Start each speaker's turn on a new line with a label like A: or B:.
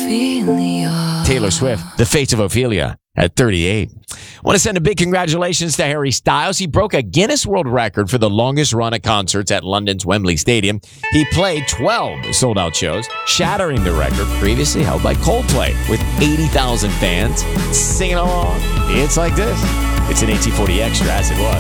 A: Ophelia.
B: Taylor Swift, the face of Ophelia, at 38. Want to send a big congratulations to Harry Styles. He broke a Guinness World Record for the longest run of concerts at London's Wembley Stadium. He played 12 sold-out shows, shattering the record previously held by Coldplay, with 80,000 fans singing along. It's like this. It's an 1840 Extra, as it was.